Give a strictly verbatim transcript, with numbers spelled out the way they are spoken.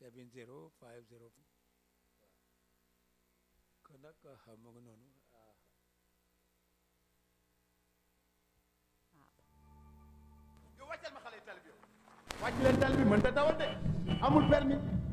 seven zero five zero kon nag mu ngi noonu yow wàccal ma xale yi tali bi yow wàcc leen tali bi mënta dawal de amul permis